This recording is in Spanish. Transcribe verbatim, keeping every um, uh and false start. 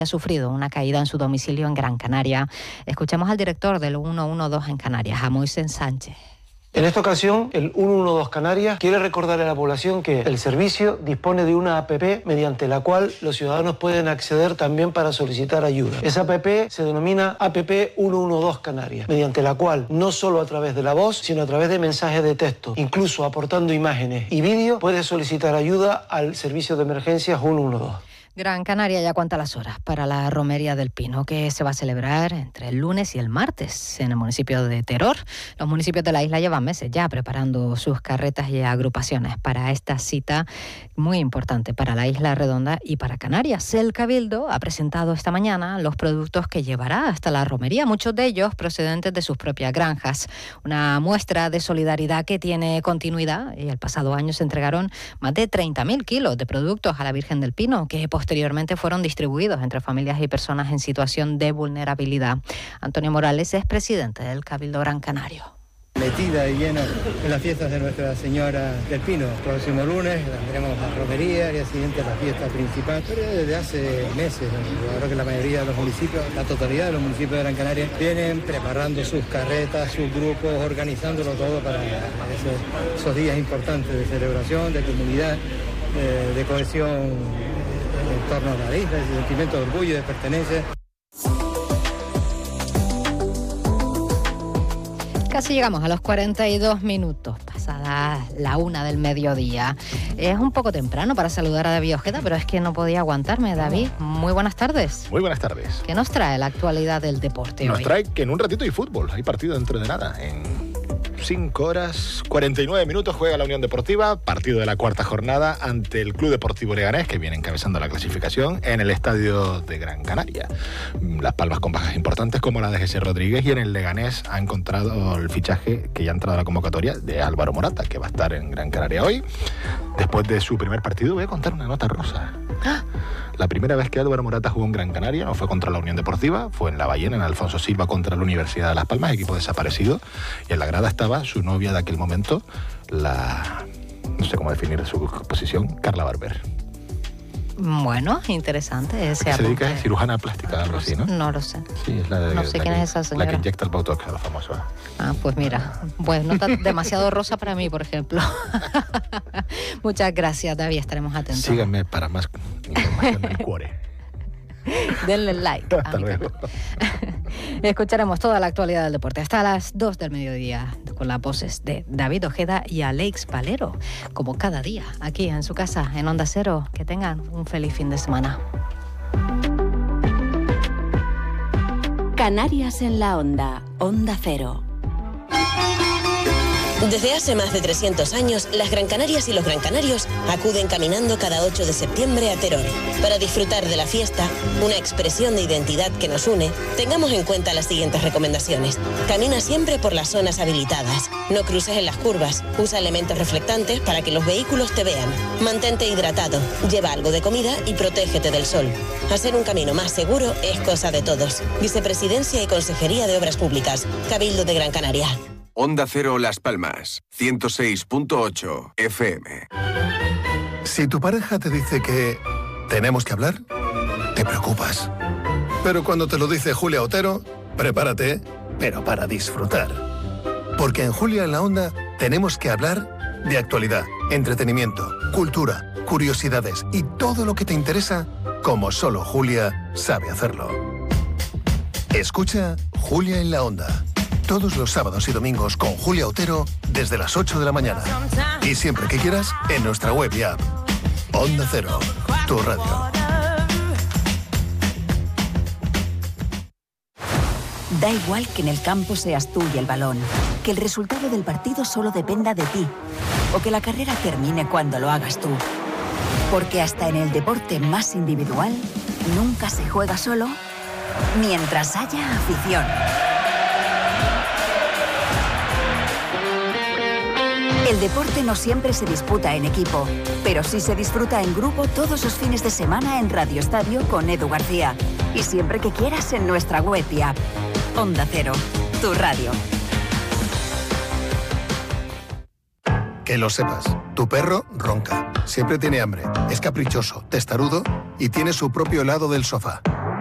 ha sufrido una caída en su domicilio en Gran Canaria. Escuchamos al director del ciento doce en Canarias, a Moisés Sánchez. En esta ocasión, el ciento doce Canarias quiere recordar a la población que el servicio dispone de una app mediante la cual los ciudadanos pueden acceder también para solicitar ayuda. Esa app se denomina app ciento doce Canarias, mediante la cual no solo a través de la voz, sino a través de mensajes de texto, incluso aportando imágenes y vídeos, puede solicitar ayuda al servicio de emergencias ciento doce. Gran Canaria ya cuenta las horas para la Romería del Pino, que se va a celebrar entre el lunes y el martes en el municipio de Teror. Los municipios de la isla llevan meses ya preparando sus carretas y agrupaciones para esta cita muy importante para la isla redonda y para Canarias. El Cabildo ha presentado esta mañana los productos que llevará hasta la romería, muchos de ellos procedentes de sus propias granjas. Una muestra de solidaridad que tiene continuidad, y el pasado año se entregaron más de treinta mil kilos de productos a la Virgen del Pino, que posteriormente fueron distribuidos entre familias y personas en situación de vulnerabilidad. Antonio Morales es presidente del Cabildo Gran Canario. Metida y llena en las fiestas de Nuestra Señora del Pino. El próximo lunes tendremos la romería, el día siguiente la fiesta principal. Pero desde hace meses, yo creo que la mayoría de los municipios, la totalidad de los municipios de Gran Canaria, vienen preparando sus carretas, sus grupos, organizándolo todo para esos, esos días importantes de celebración, de comunidad, de, de cohesión en torno a la isla, ese sentimiento de orgullo y de pertenencia. Casi llegamos a los cuarenta y dos minutos, pasada la una del mediodía. Es un poco temprano para saludar a David Ojeda, pero es que no podía aguantarme. David, muy buenas tardes. Muy buenas tardes. ¿Qué nos trae la actualidad del deporte Nos hoy? trae que en un ratito hay fútbol, hay partido dentro de nada. En cinco horas, cuarenta y nueve minutos juega la Unión Deportiva, partido de la cuarta jornada ante el Club Deportivo Leganés, que viene encabezando la clasificación en el estadio de Gran Canaria. Las Palmas con bajas importantes como la de Jesús Rodríguez, y en el Leganés ha encontrado el fichaje que ya ha entrado a la convocatoria de Álvaro Morata, que va a estar en Gran Canaria hoy. Después de su primer partido, voy a contar una nota rosa. ¡Ah! La primera vez que Álvaro Morata jugó en Gran Canaria no fue contra la Unión Deportiva, fue en La Ballena, en Alfonso Silva contra la Universidad de Las Palmas, equipo desaparecido, y en la grada estaba su novia de aquel momento, la... no sé cómo definir su posición, Carla Barber. Bueno, interesante ese que se dedica apunte. a cirujana plástica, algo así, ¿no? No lo sé. Sí, es la de, No sé la quién que, es esa señora. La que inyecta el Botox, la famosa. Ah, pues mira, pues no está demasiado rosa para mí, por ejemplo. Muchas gracias, David, estaremos atentos. Síganme para más información del cuore. Denle like. Hasta luego. Escucharemos toda la actualidad del deporte hasta las dos del mediodía con las voces de David Ojeda y Alex Valero, como cada día, aquí en su casa, en Onda Cero. Que tengan un feliz fin de semana. Canarias en la Onda, Onda Cero. Desde hace más de trescientos años, las Gran Canarias y los Gran Canarios acuden caminando cada ocho de septiembre a Teror. Para disfrutar de la fiesta, una expresión de identidad que nos une, tengamos en cuenta las siguientes recomendaciones. Camina siempre por las zonas habilitadas. No cruces en las curvas. Usa elementos reflectantes para que los vehículos te vean. Mantente hidratado. Lleva algo de comida y protégete del sol. Hacer un camino más seguro es cosa de todos. Vicepresidencia y Consejería de Obras Públicas. Cabildo de Gran Canaria. Onda Cero Las Palmas, ciento seis punto ocho F M. Si tu pareja te dice que tenemos que hablar, te preocupas. Pero cuando te lo dice Julia Otero, prepárate, pero para disfrutar. Porque en Julia en la Onda tenemos que hablar de actualidad, entretenimiento, cultura, curiosidades y todo lo que te interesa, como solo Julia sabe hacerlo. Escucha Julia en la Onda. Todos los sábados y domingos con Julia Otero desde las ocho de la mañana. Y siempre que quieras, en nuestra web y app. Onda Cero, tu radio. Da igual que en el campo seas tú y el balón, que el resultado del partido solo dependa de ti, o que la carrera termine cuando lo hagas tú. Porque hasta en el deporte más individual, nunca se juega solo mientras haya afición. El deporte no siempre se disputa en equipo, pero sí se disfruta en grupo todos los fines de semana en Radio Estadio con Edu García. Y siempre que quieras en nuestra web y app. Onda Cero, tu radio. Que lo sepas, tu perro ronca, siempre tiene hambre, es caprichoso, testarudo y tiene su propio lado del sofá.